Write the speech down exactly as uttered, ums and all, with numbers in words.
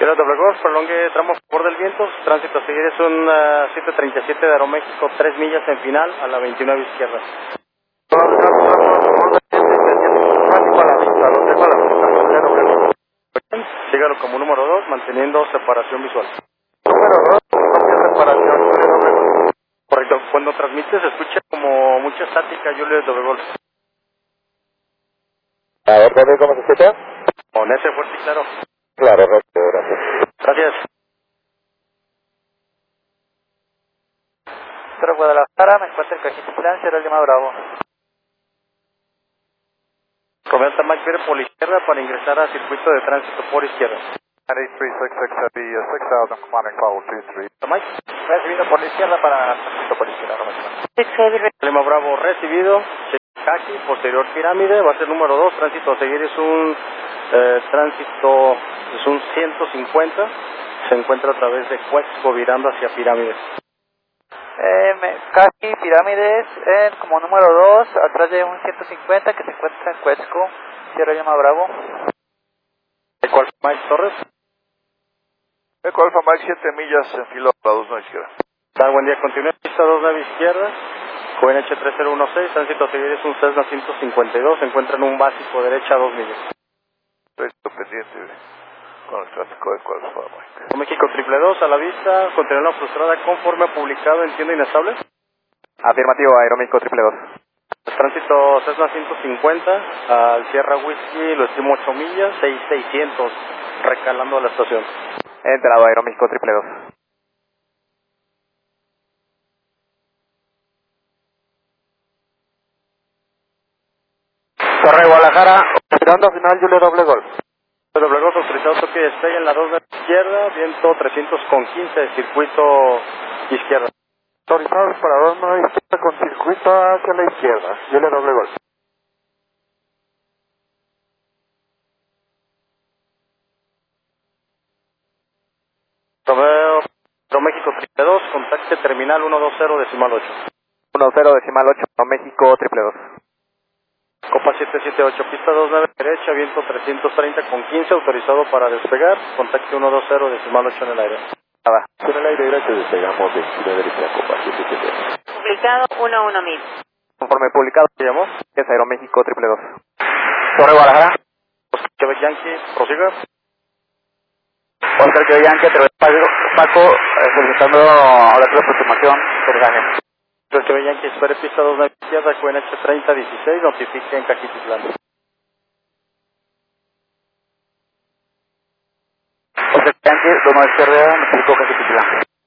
Ciudad Doble Golf, prolongue tramo a favor del viento, su tránsito a seguir es un uh, siete treinta y siete de Aeroméxico, tres millas en final a la veintinueve izquierda. Sígalo como número dos, manteniendo separación visual. Número dos, copia separación. Correcto, cuando transmite se escucha como mucha estática, Julio Doble Golf. A ver, ¿dónde cómo se escucha? Con ese fuerte y claro. Claro, gracias. Gracias. Pero Guadalajara, me encuentro en Cajitlán, Sierra Lima Bravo. Romeo Alta Mike Pérez por la izquierda para ingresar al circuito de tránsito por izquierda. eight three six six Heavy, six thousand, commanding Powell two three. Alta Mike. Recibido por la izquierda para tránsito por izquierda, Romeo. Lima Bravo recibido. Casi, posterior pirámide, va a ser número dos, tránsito a seguir es un eh, tránsito, es un ciento cincuenta, se encuentra a través de Cuexco virando hacia pirámides. Eh, me, casi pirámides en, como número dos, atrás de un ciento cincuenta que se encuentra en Cuexco, Sierra Lima Bravo. ¿Cuál fue Mike Torres? Eco Alfa Mike siete millas en filo a la dos nueve izquierda. Tal, buen día, continúa pista dos nueve izquierda, Q N H tres cero uno seis, tránsito a seguir es un Cessna ciento cincuenta y dos, se encuentra en un básico derecha a dos millas. Estoy pendiente con el tráfico de Eco Alfa Mike. México triple dos, a la vista, continúa la frustrada conforme a publicado en tienda inestable. Afirmativo, Aeroméxico triple dos. Tránsito Cessna ciento cincuenta al Sierra Whisky, lo estimo ocho millas, seis mil seiscientos, recalando a la estación. Entrado, Aeroméxico triple dos. Torre Guadalajara, operando final, Julio Doble Golf. Doble Golf autorizado toque y despegue en la dos de la izquierda, viento trescientos quince de circuito izquierda. Autorizados para dos nueve izquierda con circuito hacia la izquierda, Julio Doble Golf. Romeo, México triple dos, contacte terminal ciento veinte decimal ocho. ciento veinte decimal ocho, México triple dos. Copa siete siete ocho, pista dos nueve derecha, viento trescientos treinta con quince, autorizado para despegar, contacte ciento veinte decimal ocho en el aire. Nada. En el aire derecho despegamos en Chile derecha, Copa siete siete ocho. Publicado uno uno mil. Conforme publicado, ¿Se llamó? es Aeroméxico triple dos. Torre Guadalajara. Quebec Yankee, prosiga. Oscar Quevellaque, te Paco, eh, solicitando ahora la aproximación sobre la gente. Oscar Quebec Yankee, espere pista dos nueve izquierda, Q N H treinta dieciséis, notifique en Cajitlán. Oscar Quevellaque, dos nueve izquierda, notificó Cajitlán.